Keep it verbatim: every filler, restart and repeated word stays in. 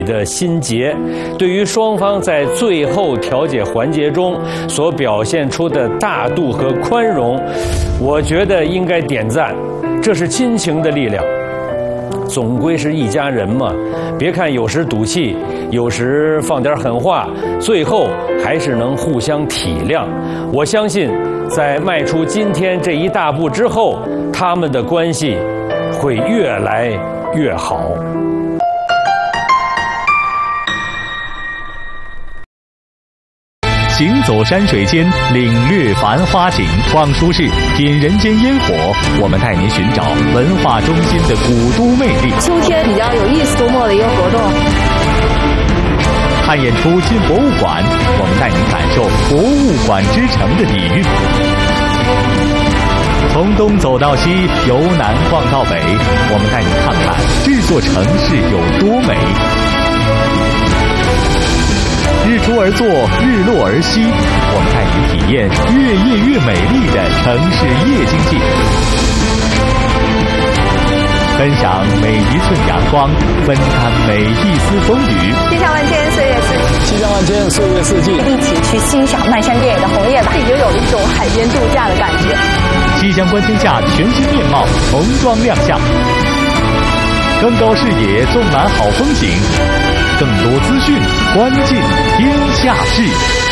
的心结，对于双方在最后调解环节中所表现出的大度和宽容，我觉得应该点赞。这是亲情的力量，总归是一家人嘛。别看有时赌气，有时放点狠话，最后还是能互相体谅。我相信，在迈出今天这一大步之后，他们的关系会越来越好。 行走山水间，领略繁花景，逛书市，品人间烟火。我们带您寻找文化中心的古都魅力。 秋天比较有意思，周末的一个活动。 看演出进博物馆，我们带您感受博物馆之城的底蕴。从东走到西，由南逛到北，我们带您看看这座城市有多美。日出而作，日落而息，我们带您体验越夜越美丽的城市夜经济，分享每一寸阳光，分担每一丝风雨。 气象万千，岁月四季。 气象万千，岁月四季。 一起去欣赏漫山遍野的红叶吧，已经有一种海边度假的感觉。 气象观天下全新面貌重装亮相，更高视野，纵览好风景。更多资讯，关进天下事。